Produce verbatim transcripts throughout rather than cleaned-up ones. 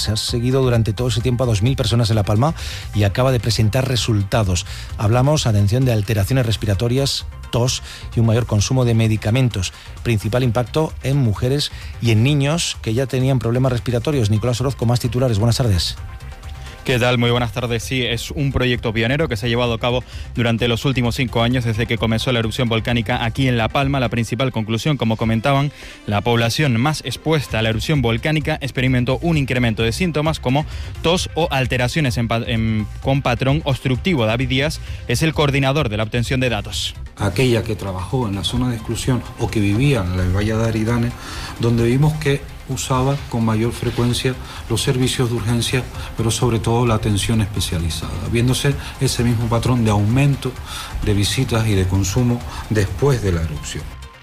Se ha seguido durante todo ese tiempo a dos mil personas en La Palma y acaba de presentar resultados. Hablamos, atención, de alteraciones respiratorias, tos y un mayor consumo de medicamentos. Principal impacto en mujeres y en niños que ya tenían problemas respiratorios. Nicolás Orozco, más titulares. Buenas tardes. ¿Qué tal? Muy buenas tardes. Sí, es un proyecto pionero que se ha llevado a cabo durante los últimos cinco años desde que comenzó la erupción volcánica aquí en La Palma. La principal conclusión, como comentaban, la población más expuesta a la erupción volcánica experimentó un incremento de síntomas como tos o alteraciones en, en, con patrón obstructivo. David Díaz es el coordinador de la obtención de datos. Aquella que trabajó en la zona de exclusión o que vivía en el Valle de Aridane, donde vimos que usaba con mayor frecuencia los servicios de urgencia, pero sobre todo la atención especializada, viéndose ese mismo patrón de aumento de visitas y de consumo después de la erupción.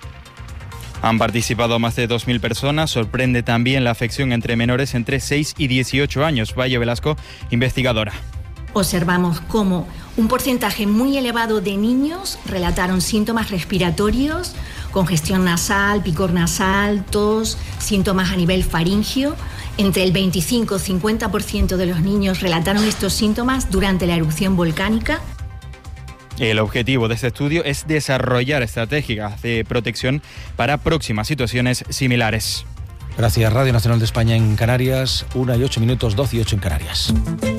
Han participado más de dos mil personas. Sorprende también la afección entre menores entre seis y dieciocho años. Valle Velasco, investigadora. Observamos cómo un porcentaje muy elevado de niños relataron síntomas respiratorios, congestión nasal, picor nasal, tos, síntomas a nivel faríngeo. Entre el veinticinco y cincuenta por ciento de los niños relataron estos síntomas durante la erupción volcánica. El objetivo de este estudio es desarrollar estrategias de protección para próximas situaciones similares. Gracias. Radio Nacional de España en Canarias, una y ocho minutos, doce y ocho en Canarias.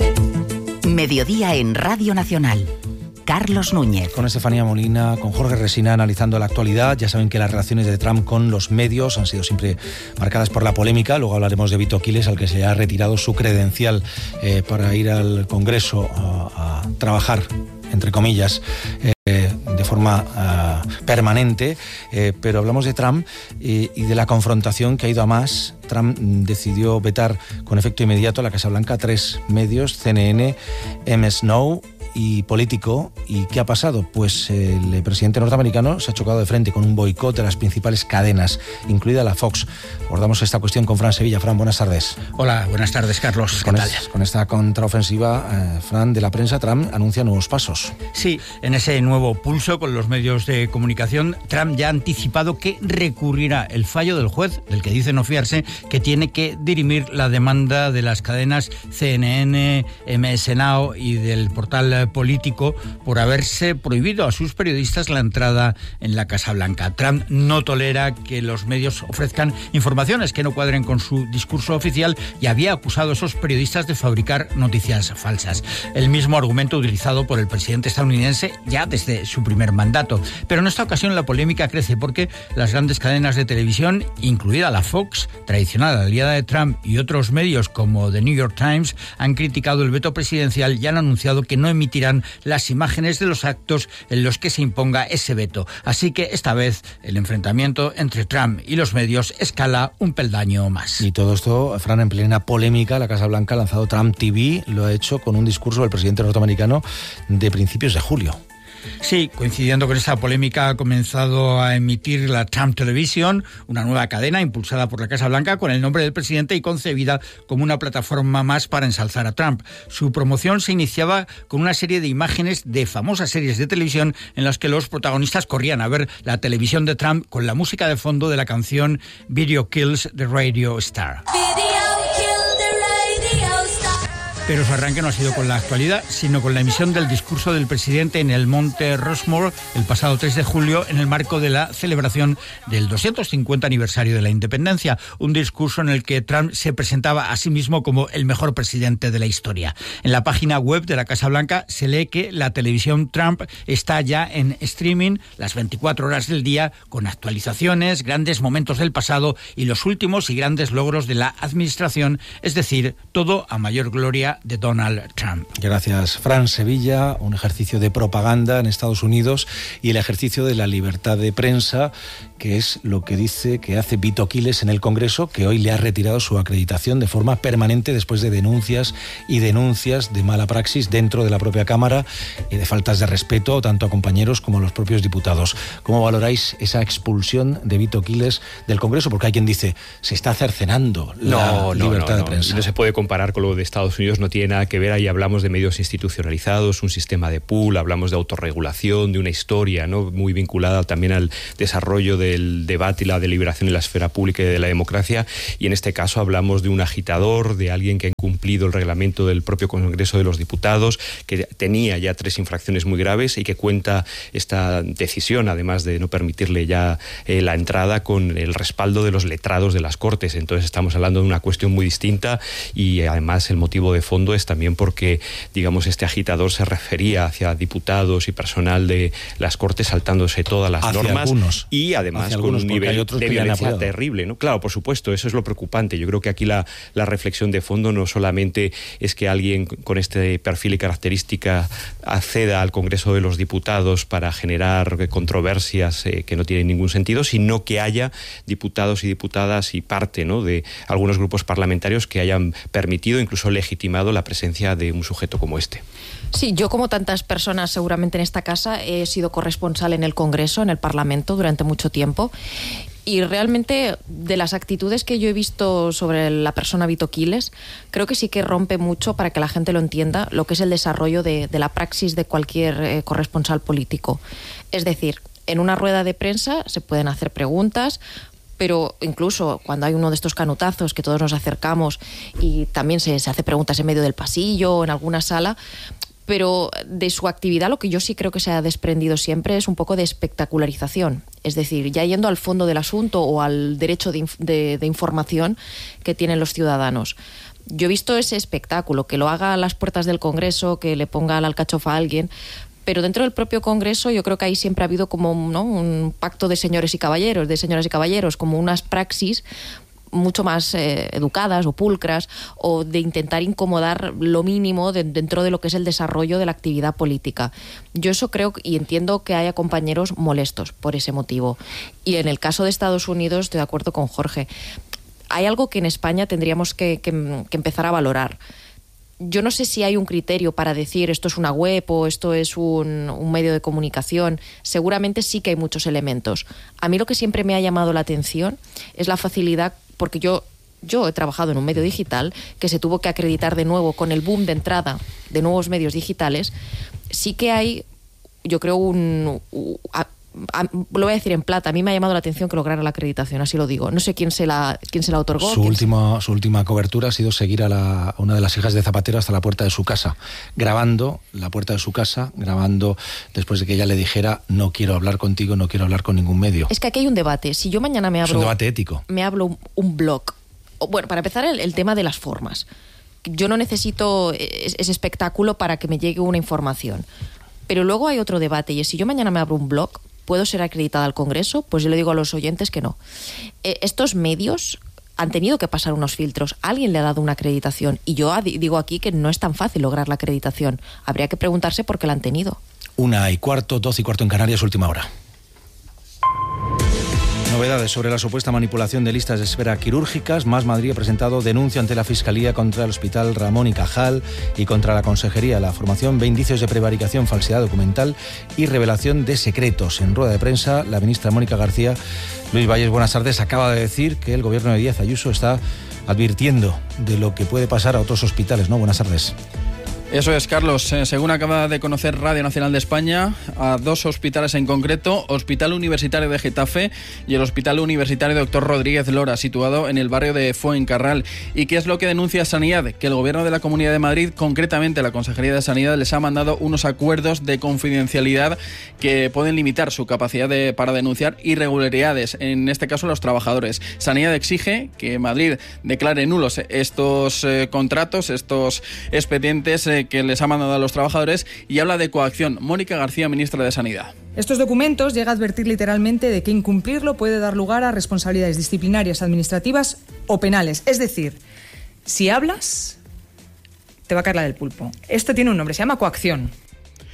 Mediodía en Radio Nacional. Carlos Núñez. Con Estefanía Molina, con Jorge Resina, analizando la actualidad. Ya saben que las relaciones de Trump con los medios han sido siempre marcadas por la polémica. Luego hablaremos de Vito Quiles, al que se le ha retirado su credencial eh, para ir al Congreso a, a trabajar, entre comillas, eh, de forma uh, permanente, eh, pero hablamos de Trump eh, y de la confrontación que ha ido a más. Trump decidió vetar con efecto inmediato a la Casa Blanca tres medios, C N N, M. Snow y Político. ¿Y qué ha pasado? Pues el presidente norteamericano se ha chocado de frente con un boicot de las principales cadenas, incluida la Fox. Abordamos esta cuestión con Fran Sevilla. Fran, buenas tardes. Hola, buenas tardes, Carlos. ¿Qué con tal? Es, con esta contraofensiva, eh, Fran, de la prensa, Trump anuncia nuevos pasos. Sí, en ese nuevo pulso con los medios de comunicación, Trump ya ha anticipado que recurrirá el fallo del juez, del que dice no fiarse, que tiene que dirimir la demanda de las cadenas C N N, M S Now y del portal Político por haberse prohibido a sus periodistas la entrada en la Casa Blanca. Trump no tolera que los medios ofrezcan informaciones que no cuadren con su discurso oficial y había acusado a esos periodistas de fabricar noticias falsas. El mismo argumento utilizado por el presidente estadounidense ya desde su primer mandato. Pero en esta ocasión la polémica crece porque las grandes cadenas de televisión, incluida la Fox, tradicional aliada de Trump, y otros medios como The New York Times, han criticado el veto presidencial y han anunciado que no emitirán las imágenes de los actos en los que se imponga ese veto. Así que esta vez el enfrentamiento entre Trump y los medios escala un peldaño más. Y todo esto, Fran, en plena polémica. La Casa Blanca ha lanzado Trump T V, lo ha hecho con un discurso del presidente norteamericano de principios de julio. Sí, coincidiendo con esta polémica, ha comenzado a emitir la Trump Television, una nueva cadena impulsada por la Casa Blanca con el nombre del presidente y concebida como una plataforma más para ensalzar a Trump. Su promoción se iniciaba con una serie de imágenes de famosas series de televisión en las que los protagonistas corrían a ver la televisión de Trump con la música de fondo de la canción Video Kills the Radio Star. Pero su arranque no ha sido con la actualidad, sino con la emisión del discurso del presidente en el Monte Rushmore el pasado tres de julio en el marco de la celebración del doscientos cincuenta aniversario de la independencia. Un discurso en el que Trump se presentaba a sí mismo como el mejor presidente de la historia. En la página web de la Casa Blanca se lee que la televisión Trump está ya en streaming las veinticuatro horas del día, con actualizaciones, grandes momentos del pasado y los últimos y grandes logros de la administración, es decir, todo a mayor gloria de Donald Trump. Gracias, Fran Sevilla. Un ejercicio de propaganda en Estados Unidos y el ejercicio de la libertad de prensa, que es lo que dice que hace Vito Quiles en el Congreso, que hoy le ha retirado su acreditación de forma permanente después de denuncias y denuncias de mala praxis dentro de la propia Cámara y de faltas de respeto tanto a compañeros como a los propios diputados. ¿Cómo valoráis esa expulsión de Vito Quiles del Congreso? Porque hay quien dice, se está cercenando la no, no, libertad no, de no. prensa. No se puede comparar con lo de Estados Unidos. no tiene nada que ver. Ahí hablamos de medios institucionalizados, un sistema de pool, hablamos de autorregulación, de una historia, ¿no?, muy vinculada también al desarrollo del debate y la deliberación en la esfera pública y de la democracia, y en este caso hablamos de un agitador, de alguien que ha incumplido el reglamento del propio Congreso de los Diputados, que tenía ya tres infracciones muy graves y que cuenta esta decisión, además de no permitirle ya eh, la entrada, con el respaldo de los letrados de las Cortes. Entonces estamos hablando de una cuestión muy distinta, y además el motivo de fondo es también porque, digamos, este agitador se refería hacia diputados y personal de las Cortes saltándose todas las hacia normas algunos, y además con un nivel de violencia terrible, ¿no? Claro, por supuesto, eso es lo preocupante. Yo creo que aquí la, la reflexión de fondo no solamente es que alguien con este perfil y característica acceda al Congreso de los Diputados para generar controversias eh, que no tienen ningún sentido, sino que haya diputados y diputadas y parte, ¿no?, de algunos grupos parlamentarios que hayan permitido, incluso legitimado, la presencia de un sujeto como este. Sí, yo, como tantas personas seguramente en esta casa, he sido corresponsal en el Congreso, en el Parlamento, durante mucho tiempo. Y realmente, de las actitudes que yo he visto sobre la persona Vito Quiles, creo que sí que rompe mucho, para que la gente lo entienda, lo que es el desarrollo de, de la praxis de cualquier eh, corresponsal político. Es decir, en una rueda de prensa se pueden hacer preguntas, pero incluso cuando hay uno de estos canutazos que todos nos acercamos y también se, se hace preguntas en medio del pasillo o en alguna sala, pero de su actividad lo que yo sí creo que se ha desprendido siempre es un poco de espectacularización. Es decir, ya yendo al fondo del asunto o al derecho de, de, de información que tienen los ciudadanos. Yo he visto ese espectáculo, que lo haga a las puertas del Congreso, que le ponga la alcachofa a alguien, pero dentro del propio Congreso yo creo que ahí siempre ha habido como, ¿no?, un pacto de señores y caballeros, de señoras y caballeros, como unas praxis mucho más eh, educadas o pulcras, o de intentar incomodar lo mínimo de, dentro de lo que es el desarrollo de la actividad política. Yo eso creo y entiendo que haya compañeros molestos por ese motivo. Y en el caso de Estados Unidos estoy de acuerdo con Jorge. Hay algo que en España tendríamos que, que, que empezar a valorar. Yo no sé si hay un criterio para decir esto es una web o esto es un, un medio de comunicación. Seguramente sí que hay muchos elementos. A mí lo que siempre me ha llamado la atención es la facilidad, porque yo, yo he trabajado en un medio digital que se tuvo que acreditar de nuevo con el boom de entrada de nuevos medios digitales. Sí que hay, yo creo, un... un a, a, lo voy a decir en plata, a mí me ha llamado la atención que lograra la acreditación, así lo digo. No sé quién se la, quién se la otorgó. Su última, su última cobertura ha sido seguir a, la, a una de las hijas de Zapatero hasta la puerta de su casa, grabando la puerta de su casa, grabando después de que ella le dijera no quiero hablar contigo, no quiero hablar con ningún medio. Es que aquí hay un debate. Si yo mañana me abro... Es un debate ético. Me hablo un, un blog. Bueno, para empezar, el, el tema de las formas. Yo no necesito ese, ese espectáculo para que me llegue una información. Pero luego hay otro debate, y es si yo mañana me abro un blog, ¿puedo ser acreditada al Congreso? Pues yo le digo a los oyentes que no. Eh, estos medios han tenido que pasar unos filtros. Alguien le ha dado una acreditación. Y yo digo aquí que no es tan fácil lograr la acreditación. Habría que preguntarse por qué la han tenido. Una y cuarto, doce y cuarto en Canarias, última hora. Novedades sobre la supuesta manipulación de listas de espera quirúrgicas. Más Madrid ha presentado denuncia ante la Fiscalía contra el Hospital Ramón y Cajal y contra la Consejería de la Formación ve indicios de prevaricación, falsedad documental y revelación de secretos. En rueda de prensa, la ministra Mónica García, Luis Valles, buenas tardes, acaba de decir que el gobierno de Díaz Ayuso está advirtiendo de lo que puede pasar a otros hospitales, ¿no? Buenas tardes. Eso es, Carlos. Eh, según acaba de conocer Radio Nacional de España, a dos hospitales en concreto, Hospital Universitario de Getafe y el Hospital Universitario Doctor Rodríguez Lora, situado en el barrio de Fuencarral. ¿Y qué es lo que denuncia Sanidad? Que el Gobierno de la Comunidad de Madrid, concretamente la Consejería de Sanidad, les ha mandado unos acuerdos de confidencialidad que pueden limitar su capacidad de, para denunciar irregularidades, en este caso los trabajadores. Sanidad exige que Madrid declare nulos estos eh, contratos, estos expedientes eh, que les ha mandado a los trabajadores, y habla de coacción. Mónica García, ministra de Sanidad. Estos documentos llega a advertir literalmente de que incumplirlo puede dar lugar a responsabilidades disciplinarias, administrativas o penales. Es decir, si hablas, te va a caer la del pulpo. Esto tiene un nombre, se llama coacción.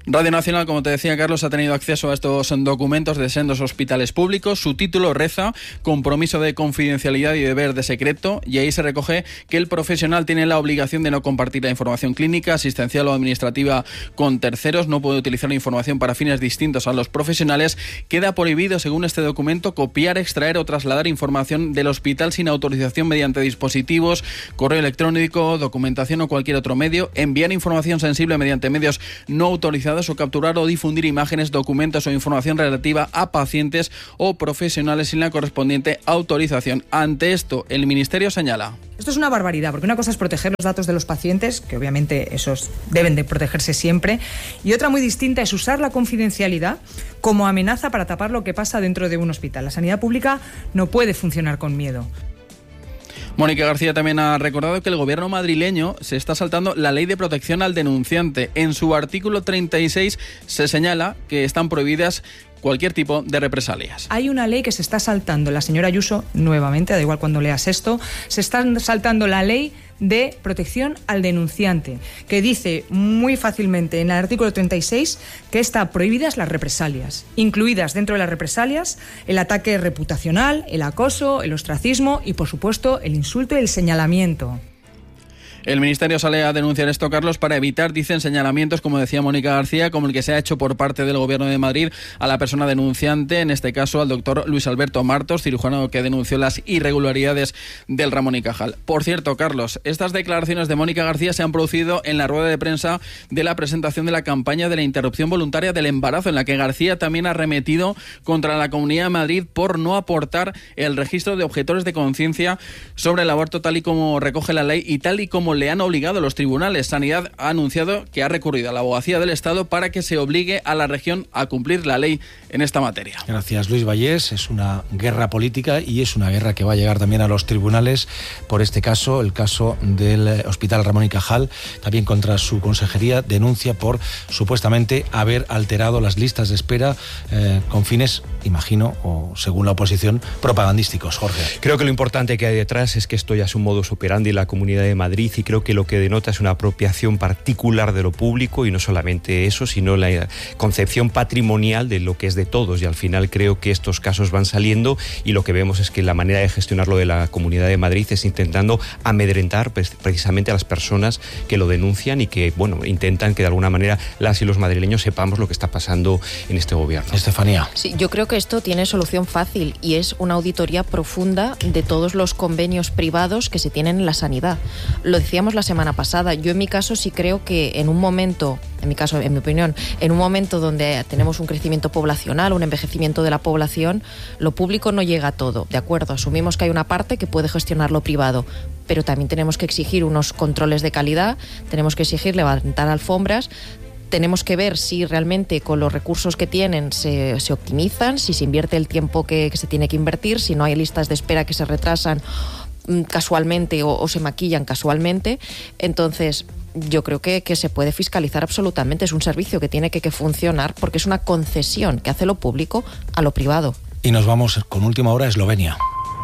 Radio Nacional, como te decía Carlos, ha tenido acceso a estos documentos de sendos hospitales públicos. Su título reza compromiso de confidencialidad y deber de secreto, y ahí se recoge que el profesional tiene la obligación de no compartir la información clínica, asistencial o administrativa con terceros, no puede utilizar la información para fines distintos a los profesionales. Queda prohibido, según este documento, copiar, extraer o trasladar información del hospital sin autorización mediante dispositivos, correo electrónico, documentación o cualquier otro medio, enviar información sensible mediante medios no autorizados o capturar o difundir imágenes, documentos o información relativa a pacientes o profesionales sin la correspondiente autorización. Ante esto, el Ministerio señala: esto es una barbaridad, porque una cosa es proteger los datos de los pacientes, que obviamente esos deben de protegerse siempre, y otra muy distinta es usar la confidencialidad como amenaza para tapar lo que pasa dentro de un hospital. La sanidad pública no puede funcionar con miedo. Mónica García también ha recordado que el gobierno madrileño se está saltando la ley de protección al denunciante. En su artículo treinta y seis se señala que están prohibidas cualquier tipo de represalias. Hay una ley que se está saltando, la señora Ayuso, nuevamente, da igual cuando leas esto, se está saltando la ley de protección al denunciante, que dice muy fácilmente en el artículo treinta y seis que están prohibidas las represalias, incluidas dentro de las represalias el ataque reputacional, el acoso, el ostracismo y, por supuesto, el insulto y el señalamiento. El Ministerio sale a denunciar esto, Carlos, para evitar, dicen, señalamientos, como decía Mónica García, como el que se ha hecho por parte del Gobierno de Madrid a la persona denunciante, en este caso al doctor Luis Alberto Martos, cirujano que denunció las irregularidades del Ramón y Cajal. Por cierto, Carlos, estas declaraciones de Mónica García se han producido en la rueda de prensa de la presentación de la campaña de la interrupción voluntaria del embarazo, en la que García también ha arremetido contra la Comunidad de Madrid por no aportar el registro de objetores de conciencia sobre el aborto tal y como recoge la ley y tal y como le han obligado los tribunales. Sanidad ha anunciado que ha recurrido a la Abogacía del Estado para que se obligue a la región a cumplir la ley en esta materia. Gracias, Luis Vallés. Es una guerra política y es una guerra que va a llegar también a los tribunales por este caso, el caso del Hospital Ramón y Cajal, también contra su consejería, denuncia por supuestamente haber alterado las listas de espera eh, con fines, imagino, o según la oposición, propagandísticos. Jorge. Creo que lo importante que hay detrás es que esto ya es un modus operandi en la Comunidad de Madrid y creo que lo que denota es una apropiación particular de lo público y no solamente eso, sino la concepción patrimonial de lo que es de todos, y al final creo que estos casos van saliendo y lo que vemos es que la manera de gestionarlo de la Comunidad de Madrid es intentando amedrentar precisamente a las personas que lo denuncian y que, bueno, intentan que de alguna manera las y los madrileños sepamos lo que está pasando en este gobierno. Estefanía. Sí, yo creo que esto tiene solución fácil y es una auditoría profunda de todos los convenios privados que se tienen en la sanidad. Lo decíamos la semana pasada. Yo en mi caso sí creo que en un momento, en mi caso, en mi opinión, en un momento donde tenemos un crecimiento poblacional, un envejecimiento de la población, lo público no llega a todo, ¿de acuerdo? Asumimos que hay una parte que puede gestionar lo privado, pero también tenemos que exigir unos controles de calidad, tenemos que exigir levantar alfombras, tenemos que ver si realmente con los recursos que tienen se, se optimizan, si se invierte el tiempo que, que se tiene que invertir, si no hay listas de espera que se retrasan casualmente o, o se maquillan casualmente. Entonces yo creo que, que se puede fiscalizar absolutamente. Es un servicio que tiene que, que funcionar porque es una concesión que hace lo público a lo privado. Y nos vamos con última hora a Eslovenia.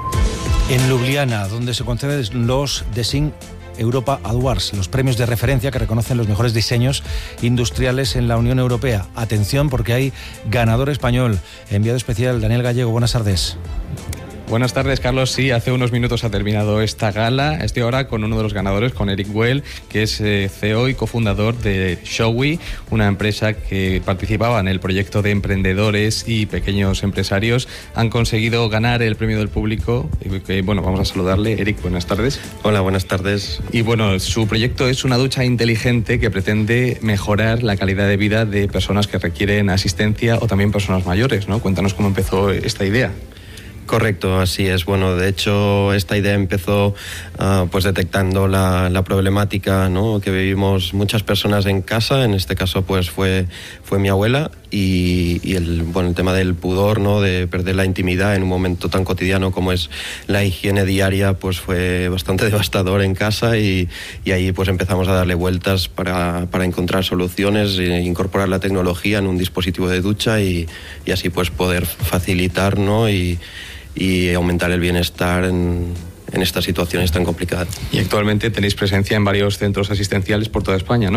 En Ljubljana, donde se conceden los Design Europa Awards, los premios de referencia que reconocen los mejores diseños industriales en la Unión Europea. Atención, porque hay ganador español. Enviado especial Daniel Gallego, buenas tardes. Buenas tardes, Carlos. Sí, hace unos minutos ha terminado esta gala. Estoy ahora con uno de los ganadores, con Eric Well, que es eh, C E O y cofundador de Showy, una empresa que participaba en el proyecto de emprendedores y pequeños empresarios. Han conseguido ganar el premio del público. Y, bueno, vamos a saludarle. Eric, buenas tardes. Hola, buenas tardes. Y bueno, su proyecto es una ducha inteligente que pretende mejorar la calidad de vida de personas que requieren asistencia o también personas mayores, ¿no? Cuéntanos cómo empezó esta idea. Correcto, así es. Bueno, de hecho, esta idea empezó uh, pues detectando la, la problemática, ¿no?, que vivimos muchas personas en casa. En este caso, pues fue, fue mi abuela y, y el, bueno, el tema del pudor, ¿no?, de perder la intimidad en un momento tan cotidiano como es la higiene diaria, pues fue bastante devastador en casa y, y ahí pues empezamos a darle vueltas para, para encontrar soluciones e incorporar la tecnología en un dispositivo de ducha y, y así pues poder facilitar, ¿no?, y y aumentar el bienestar en, en estas situaciones tan complicadas. Y actualmente tenéis presencia en varios centros asistenciales por toda España, ¿no?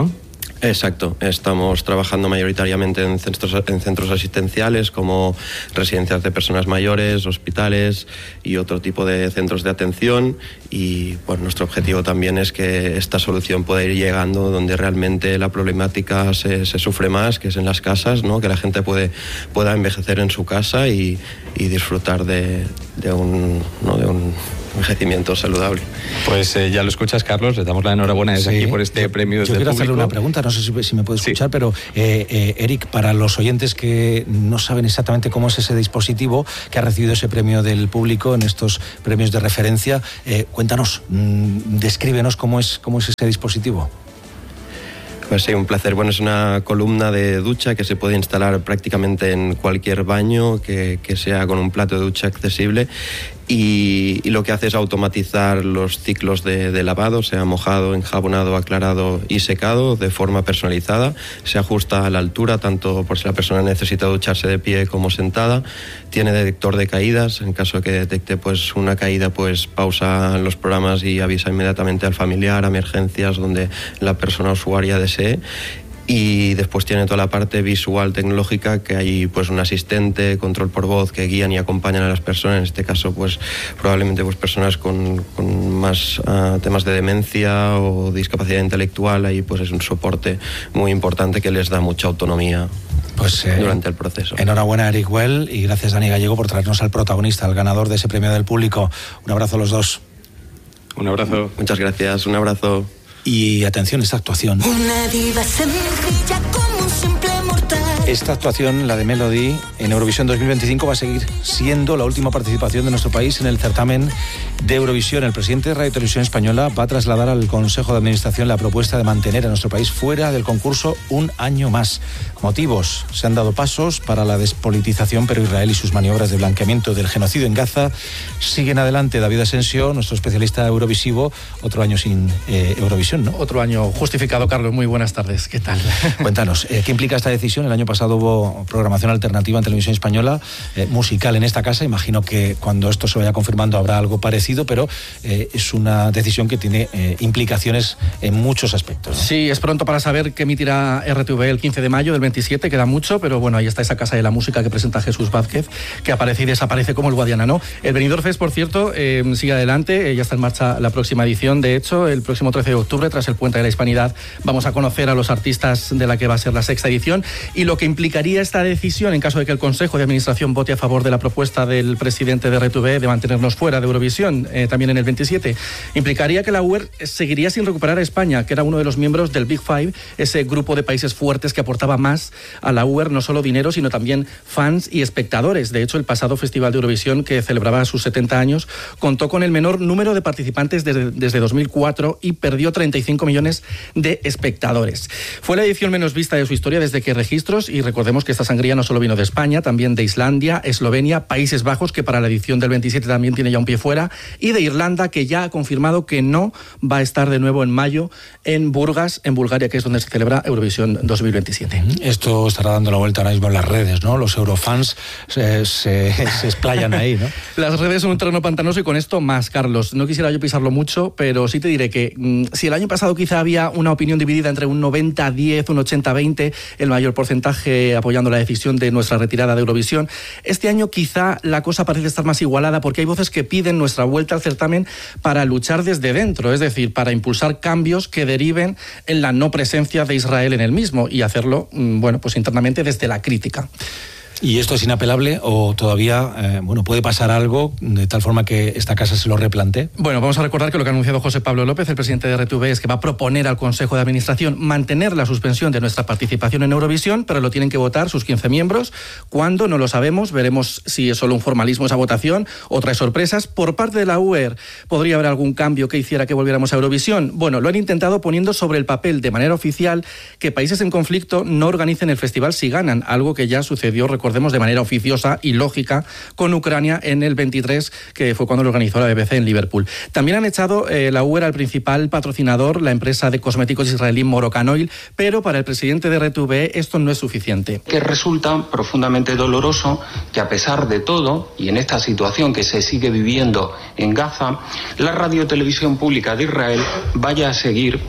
Exacto, estamos trabajando mayoritariamente en centros, en centros asistenciales como residencias de personas mayores, hospitales y otro tipo de centros de atención, y pues nuestro objetivo también es que esta solución pueda ir llegando donde realmente la problemática se, se sufre más, que es en las casas, ¿no? Que la gente puede, pueda envejecer en su casa y, y disfrutar de, de un, ¿no? de un envejecimiento saludable. Pues eh, ya lo escuchas, Carlos, le damos la enhorabuena desde sí. aquí por este premio desde Yo quiero el público. hacerle una pregunta, no sé si, si me puede escuchar, sí. pero eh, eh, Eric, para los oyentes que no saben exactamente cómo es ese dispositivo que ha recibido ese premio del público en estos premios de referencia, eh, cuéntanos, mmm, descríbenos cómo es, cómo es ese dispositivo. Pues sí, un placer. Bueno, es una columna de ducha que se puede instalar prácticamente en cualquier baño que, que sea con un plato de ducha accesible, y, y lo que hace es automatizar los ciclos de, de lavado, sea mojado, enjabonado, aclarado y secado de forma personalizada. Se ajusta a la altura, tanto por si la persona necesita ducharse de pie como sentada. Tiene detector de caídas. En caso de que detecte pues una caída, pues pausa los programas y avisa inmediatamente al familiar, a emergencias donde la persona usuaria desee. Y después tiene toda la parte visual tecnológica, que hay pues un asistente, control por voz, que guían y acompañan a las personas. En este caso pues probablemente pues personas con, con más uh, temas de demencia o discapacidad intelectual. Ahí pues es un soporte muy importante que les da mucha autonomía pues, eh, durante el proceso. Enhorabuena, Eric Well, y gracias, Dani Gallego, por traernos al protagonista, al ganador de ese premio del público. Un abrazo a los dos. Un abrazo. Muchas gracias, un abrazo. Y atención, esta actuación. Una diva sencilla como un simple mortal. Esta actuación, la de Melody, en Eurovisión dos mil veinticinco va a seguir siendo la última participación de nuestro país en el certamen de Eurovisión. El presidente de Radio Televisión Española va a trasladar al Consejo de Administración la propuesta de mantener a nuestro país fuera del concurso un año más. Motivos: se han dado pasos para la despolitización, pero Israel y sus maniobras de blanqueamiento del genocidio en Gaza siguen adelante. David Asensio, nuestro especialista eurovisivo, otro año sin eh, Eurovisión, ¿no? Otro año justificado, Carlos. Muy buenas tardes. ¿Qué tal? Cuéntanos, eh, ¿qué implica esta decisión? El año pasado hubo programación alternativa en Televisión Española, eh, musical en esta casa. Imagino que cuando esto se vaya confirmando habrá algo parecido, pero eh, es una decisión que tiene eh, implicaciones en muchos aspectos, ¿no? Sí, es pronto para saber qué emitirá R T V el quince de mayo del veintisiete, queda mucho, pero bueno, ahí está esa casa de la música que presenta Jesús Vázquez, que aparece y desaparece como el Guadiana, ¿no? El Benidorm Fest, por cierto, eh, sigue adelante, eh, ya está en marcha la próxima edición. De hecho, el próximo trece de octubre, tras el Puente de la Hispanidad, vamos a conocer a los artistas de la que va a ser la sexta edición, y lo que implicaría esta decisión en caso de que el Consejo de Administración vote a favor de la propuesta del presidente de R T V de mantenernos fuera de Eurovisión eh, también en el veintisiete, implicaría que la U E R seguiría sin recuperar a España, que era uno de los miembros del Big Five, ese grupo de países fuertes que aportaba más a la U E R, no solo dinero, sino también fans y espectadores. De hecho, el pasado Festival de Eurovisión, que celebraba sus setenta años, contó con el menor número de participantes desde, desde dos mil cuatro y perdió treinta y cinco millones de espectadores. Fue la edición menos vista de su historia desde que registros, y recordemos que esta sangría no solo vino de España, también de Islandia, Eslovenia, Países Bajos, que para la edición del veintisiete también tiene ya un pie fuera, y de Irlanda, que ya ha confirmado que no va a estar de nuevo en mayo en Burgas, en Bulgaria, que es donde se celebra Eurovisión dos mil veintisiete. Esto estará dando la vuelta ahora mismo en las redes, ¿no? Los eurofans se, se, se explayan ahí, ¿no? Las redes son un terreno pantanoso, y con esto más, Carlos. No quisiera yo pisarlo mucho, pero sí te diré que mmm, si el año pasado quizá había una opinión dividida entre un noventa diez, un ochenta veinte, el mayor porcentaje apoyando la decisión de nuestra retirada de Eurovisión, este año quizá la cosa parece estar más igualada, porque hay voces que piden nuestra vuelta al certamen para luchar desde dentro, es decir, para impulsar cambios que deriven en la no presencia de Israel en el mismo, y hacerlo, bueno, pues internamente desde la crítica. ¿Y esto es inapelable o todavía eh, bueno, puede pasar algo de tal forma que esta casa se lo replantee? Bueno, vamos a recordar que lo que ha anunciado José Pablo López, el presidente de R T V, es que va a proponer al Consejo de Administración mantener la suspensión de nuestra participación en Eurovisión, pero lo tienen que votar sus quince miembros. ¿Cuándo? No lo sabemos. Veremos si es solo un formalismo esa votación o trae sorpresas. Por parte de la U E R, ¿podría haber algún cambio que hiciera que volviéramos a Eurovisión? Bueno, lo han intentado poniendo sobre el papel de manera oficial que países en conflicto no organicen el festival si ganan, algo que ya sucedió, recordemos, de manera oficiosa y lógica con Ucrania en el veintitrés, que fue cuando lo organizó la B B C en Liverpool. También han echado eh, la U E R al principal patrocinador, la empresa de cosméticos israelí Moroccan Oil, pero para el presidente de R T V esto no es suficiente. Que resulta profundamente doloroso que, a pesar de todo, y en esta situación que se sigue viviendo en Gaza, la radiotelevisión pública de Israel vaya a seguir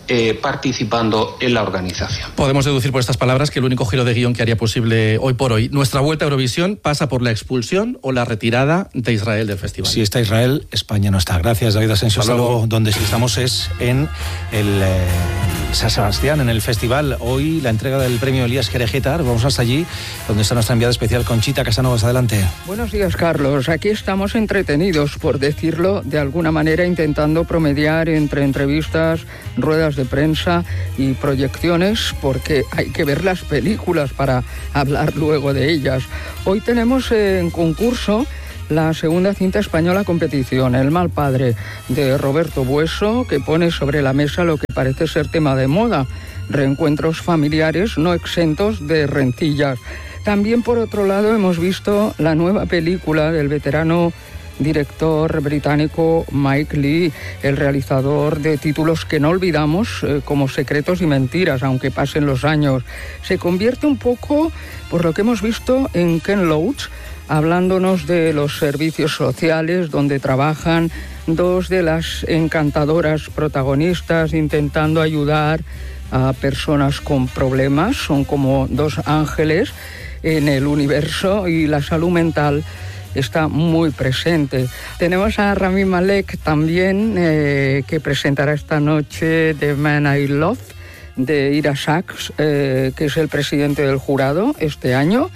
eh, participando en la organización. Podemos deducir por estas palabras que el único giro de guión que haría posible hoy por hoy nuestra vuelta a Eurovisión pasa por la expulsión o la retirada de Israel del festival. Si está Israel, España no está. Gracias, David Asensio. Hasta luego. Donde sí estamos es en el eh, San Sebastián, en el festival. Hoy la entrega del premio Elías Querejetar. Vamos hasta allí, donde está nuestra enviada especial Conchita Casanovas. Adelante. Buenos días, Carlos. Aquí estamos entretenidos, por decirlo de alguna manera, intentando promediar entre entrevistas, ruedas de prensa y proyecciones, porque hay que ver las películas para hablar luego de ellas. Hoy tenemos en concurso la segunda cinta española competición, El mal padre, de Roberto Bueso, que pone sobre la mesa lo que parece ser tema de moda: reencuentros familiares no exentos de rencillas. También, por otro lado, hemos visto la nueva película del veterano director británico Mike Leigh, el realizador de títulos que no olvidamos, eh, como Secretos y Mentiras, aunque pasen los años. Se convierte un poco, por lo que hemos visto, en Ken Loach, hablándonos de los servicios sociales donde trabajan dos de las encantadoras protagonistas, intentando ayudar a personas con problemas. Son como dos ángeles en el universo, y la salud mental está muy presente. Tenemos a Rami Malek también, eh, que presentará esta noche The Man I Love, de Ira Sachs, eh, que es el presidente del jurado este año.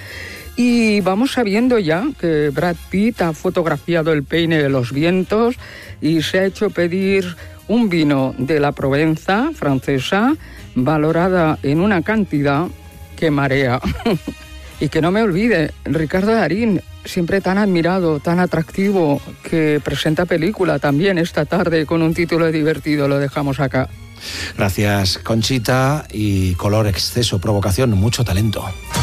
Y vamos sabiendo ya que Brad Pitt ha fotografiado el peine de los vientos y se ha hecho pedir un vino de la Provenza francesa, valorada en una cantidad que marea. Y que no me olvide, Ricardo Darín, siempre tan admirado, tan atractivo, que presenta película también esta tarde con un título divertido. Lo dejamos acá. Gracias, Conchita. Y color, exceso, provocación, mucho talento.